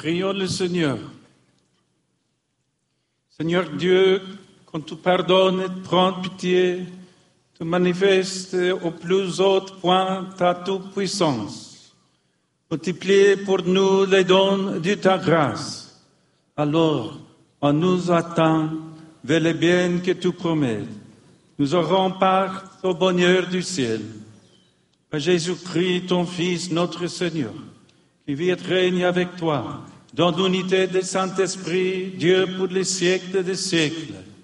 Prions le Seigneur. Seigneur Dieu, quand tu pardonnes et prends pitié, tu manifestes au plus haut point ta toute-puissance. Multiplie pour nous les dons de ta grâce. Alors, en nous attend vers les biens que tu promets. Nous aurons part au bonheur du ciel. Par Jésus-Christ, ton Fils, notre Seigneur, qui vit et règne avec toi, dans l'unité du Saint-Esprit, Dieu pour les siècles des siècles.